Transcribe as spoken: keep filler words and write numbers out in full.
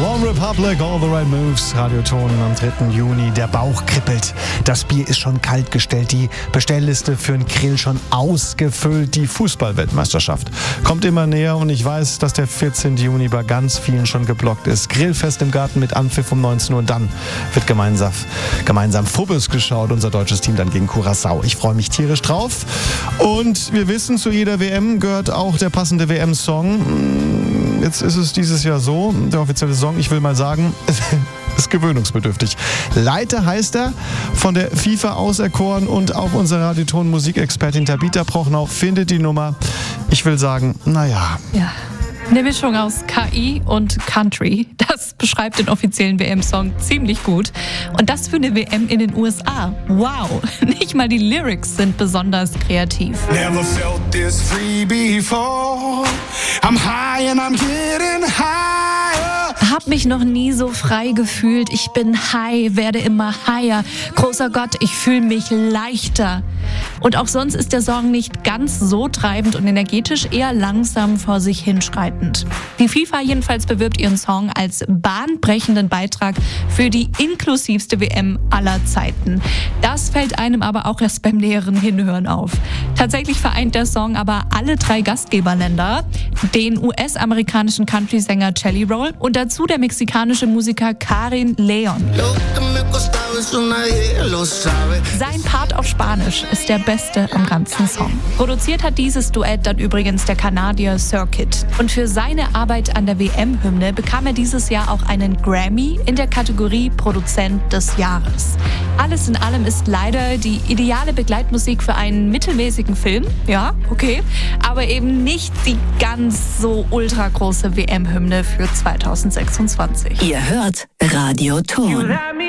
One Republic, All the Right Moves, Radioton am dritten Juni. Der Bauch kribbelt, das Bier ist schon kalt gestellt, die Bestellliste für den Grill schon ausgefüllt. Die Fußball-Weltmeisterschaft kommt immer näher und ich weiß, dass der vierzehnten Juni bei ganz vielen schon geblockt ist. Grillfest im Garten mit Anpfiff um neunzehn Uhr und dann wird gemeinsam, gemeinsam Fubbes geschaut, unser deutsches Team dann gegen Curaçao. Ich freue mich tierisch drauf und wir wissen, zu jeder W M gehört auch der passende W M-Song. Jetzt ist es dieses Jahr so, der offizielle Song, ich will mal sagen, ist gewöhnungsbedürftig. Leiter heißt er, von der FIFA auserkoren und auch unsere Radioton-Musikexpertin Tabita Prochnau findet die Nummer, ich will sagen, naja. Ja. Eine Mischung aus K I und Country, das beschreibt den offiziellen W M-Song ziemlich gut. Und das für eine W M in den U S A. Wow, nicht mal die Lyrics sind besonders kreativ. Never felt this free before. I'm high and I'm getting higher. Hab mich noch nie so frei gefühlt. Ich bin high, werde immer higher. Großer Gott, ich fühle mich leichter. Und auch sonst ist der Song nicht ganz so treibend und energetisch, eher langsam vor sich hinschreitend. Die FIFA jedenfalls bewirbt ihren Song als bahnbrechenden Beitrag für die inklusivste W M aller Zeiten. Das fällt einem aber auch erst beim näheren Hinhören auf. Tatsächlich vereint der Song aber alle drei Gastgeberländer, den U S-amerikanischen Country-Sänger Jelly Roll und dazu der mexikanische Musiker Karin Leon. Sein Part auf Spanisch ist der beste am ganzen Song. Produziert hat dieses Duett dann übrigens der Kanadier Circuit. Und für seine Arbeit an der W M-Hymne bekam er dieses Jahr auch einen Grammy in der Kategorie Produzent des Jahres. Alles in allem ist leider die ideale Begleitmusik für einen mittelmäßigen Film, ja, okay, aber eben nicht die ganz so ultra große W M-Hymne für zweitausendsechsundzwanzig. Ihr hört Radioton.